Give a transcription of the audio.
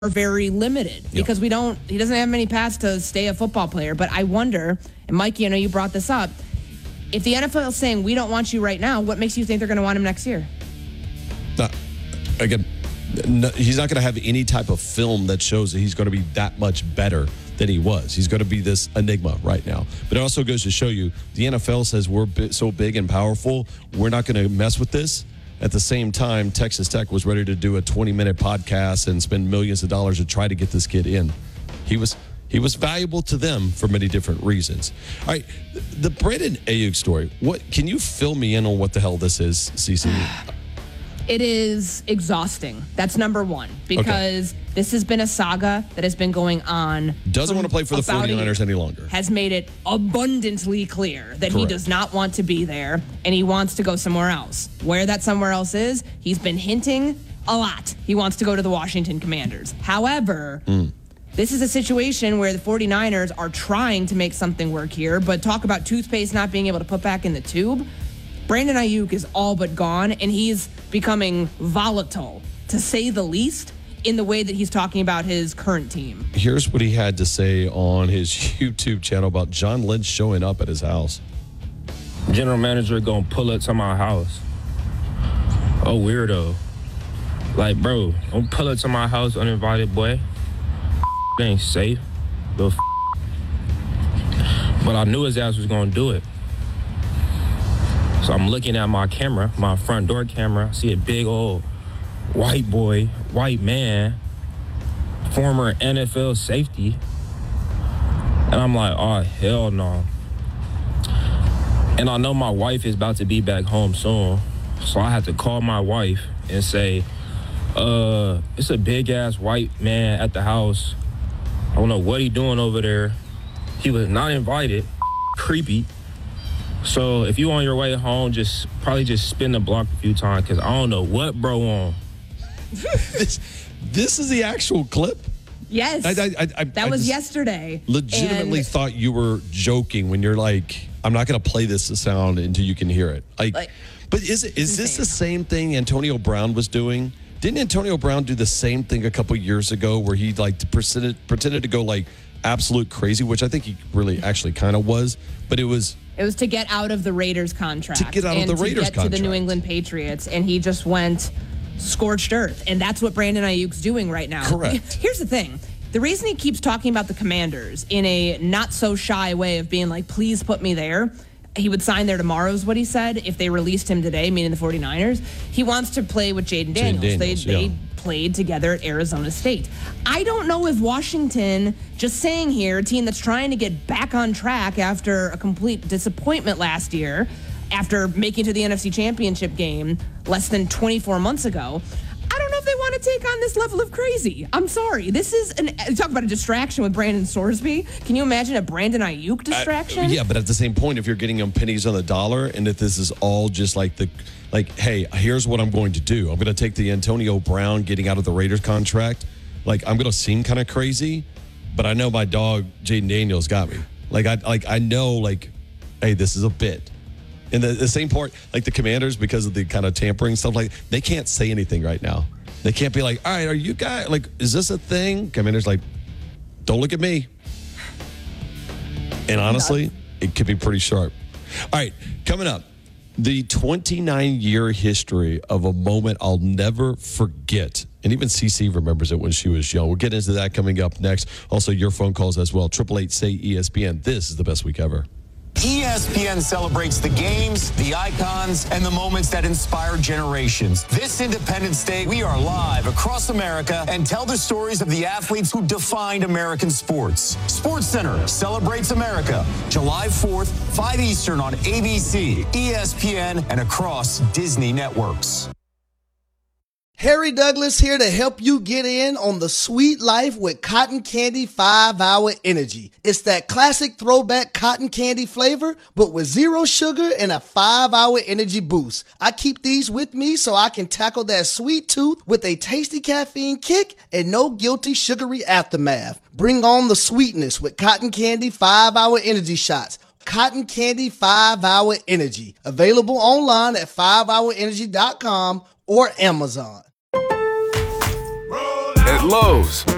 very limited because he doesn't have many paths to stay a football player. But I wonder, and Mikey, I know you brought this up, if the NFL is saying we don't want you right now, what makes you think they're going to want him next year? Again, he's not going to have any type of film that shows that he's going to be that much better than he was. He's going to be this enigma right now. But it also goes to show you, the NFL says we're so big and powerful, we're not going to mess with this. At the same time, Texas Tech was ready to do a 20-minute podcast and spend millions of dollars to try to get this kid in. He was valuable to them for many different reasons. All right, the Brandon Aiyuk story. What can you fill me in on what the hell this is, CC? It is exhausting. That's number one, because this has been a saga that has been going on. Doesn't want to play for the 49ers any longer. Has made it abundantly clear that he does not want to be there and he wants to go somewhere else. Where that somewhere else is, he's been hinting a lot. He wants to go to the Washington Commanders. However, this is a situation where the 49ers are trying to make something work here, but talk about toothpaste not being able to put back in the tube. Brandon Aiyuk is all but gone, and he's becoming volatile, to say the least, in the way that he's talking about his current team. Here's what he had to say on his YouTube channel about John Lynch showing up at his house. General manager gonna pull up to my house. Oh, weirdo. Like, bro, don't pull up to my house uninvited, boy. It ain't safe. But I knew his ass was gonna do it. So I'm looking at my camera, my front door camera. I see a big old white boy, white man, former NFL safety. And I'm like, oh, hell no. And I know my wife is about to be back home soon. So I had to call my wife and say, it's a big-ass white man at the house. I don't know what he doing over there. He was not invited. Creepy. So if you on your way home, probably spin the block a few times, because I don't know what bro on. This is the actual clip? Yes. That was yesterday. Legitimately thought you were joking when you're like, I'm not going to play this sound until you can hear it. But is this the same thing Antonio Brown was doing? Didn't Antonio Brown do the same thing a couple years ago where he pretended to go like absolute crazy, which I think he really actually kind of was, but it was to get out of the Raiders contract. To get out of the Raiders contract. To the New England Patriots, and he just went scorched earth. And that's what Brandon Ayuk's doing right now. Correct. Here's the thing. The reason he keeps talking about the Commanders in a not so shy way of being like, please put me there. He would sign there tomorrow is what he said if they released him today, meaning the 49ers. He wants to play with Jaden Daniels. They played together at Arizona State. I don't know if Washington, just saying here, a team that's trying to get back on track after a complete disappointment last year, after making it to the NFC Championship game less than 24 months ago, I don't know if they want to take on this level of crazy. I'm sorry. This is talk about a distraction with Brandon Sorsby. Can you imagine a Brandon Ayuk distraction? Yeah, but at the same point, if you're getting them pennies on the dollar, and if this is all just like hey, here's what I'm going to do. I'm going to take the Antonio Brown getting out of the Raiders contract. Like, I'm going to seem kind of crazy, but I know my dog Jaden Daniels got me. I know, hey, this is a bit. And the same part, like the Commanders, because of the kind of tampering stuff, they can't say anything right now. They can't be like, all right, are you guys, is this a thing? Commanders don't look at me. And honestly, it could be pretty sharp. All right, coming up, the 29-year history of a moment I'll never forget. And even CC remembers it when she was young. We'll get into that coming up next. Also, your phone calls as well. 888-SAY-ESPN. This is the best week ever. ESPN celebrates the games, the icons, and the moments that inspire generations. This Independence Day, we are live across America and tell the stories of the athletes who defined American sports. SportsCenter celebrates America, July 4th, 5 Eastern on ABC, ESPN, and across Disney networks. Harry Douglas here to help you get in on the sweet life with Cotton Candy 5-Hour Energy. It's that classic throwback cotton candy flavor, but with 0 sugar and a 5-hour energy boost. I keep these with me so I can tackle that sweet tooth with a tasty caffeine kick and no guilty sugary aftermath. Bring on the sweetness with Cotton Candy 5-Hour Energy shots. Cotton Candy 5-Hour Energy. Available online at 5hourenergy.com or Amazon. At Lowe's,